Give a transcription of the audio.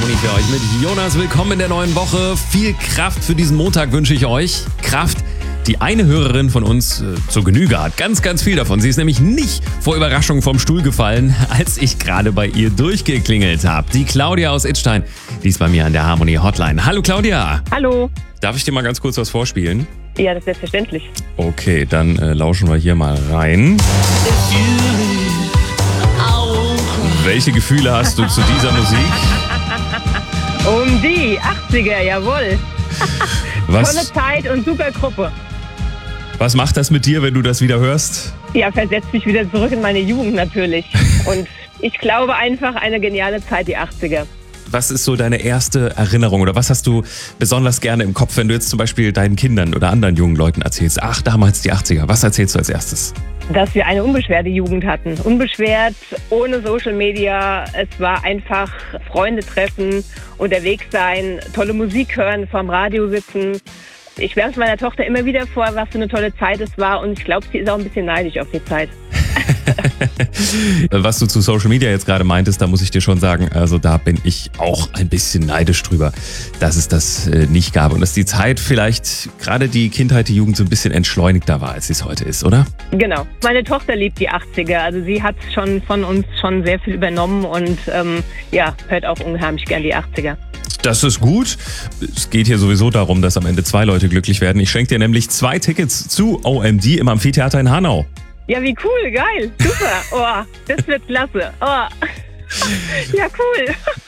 Harmony für euch mit Jonas. Willkommen in der neuen Woche. Viel Kraft für diesen Montag wünsche ich euch. Kraft, die eine Hörerin von uns zur Genüge hat. Ganz, ganz viel davon. Sie ist nämlich nicht vor Überraschung vom Stuhl gefallen, als ich gerade bei ihr durchgeklingelt habe. Die Claudia aus Idstein, die ist bei mir an der Harmony Hotline. Hallo Claudia. Hallo. Darf ich dir mal ganz kurz was vorspielen? Ja, das ist selbstverständlich. Okay, dann lauschen wir hier mal rein. Welche Gefühle hast du zu dieser Musik? Um die 80er, jawohl. Tolle Zeit und super Gruppe. Was macht das mit dir, wenn du das wieder hörst? Ja, versetzt mich wieder zurück in meine Jugend natürlich. Und ich glaube einfach eine geniale Zeit, die 80er. Was ist so deine erste Erinnerung oder was hast du besonders gerne im Kopf, wenn du jetzt zum Beispiel deinen Kindern oder anderen jungen Leuten erzählst? Ach, damals die 80er. Was erzählst du als erstes? Dass wir eine unbeschwerte Jugend hatten. Unbeschwert, ohne Social Media. Es war einfach Freunde treffen, unterwegs sein, tolle Musik hören, vorm Radio sitzen. Ich werfe meiner Tochter immer wieder vor, was für eine tolle Zeit es war. Und ich glaube, sie ist auch ein bisschen neidisch auf die Zeit. Was du zu Social Media jetzt gerade meintest, da muss ich dir schon sagen, also da bin ich auch ein bisschen neidisch drüber, dass es das nicht gab und dass die Zeit vielleicht, gerade die Kindheit, die Jugend so ein bisschen entschleunigter war, als sie es heute ist, oder? Genau. Meine Tochter liebt die 80er, also sie hat schon von uns schon sehr viel übernommen und hört auch unheimlich gern die 80er. Das ist gut. Es geht hier sowieso darum, dass am Ende 2 Leute glücklich werden. Ich schenke dir nämlich 2 Tickets zu OMD im Amphitheater in Hanau. Ja, wie cool, geil, super. Oh, das wird klasse. Oh. Ja, cool.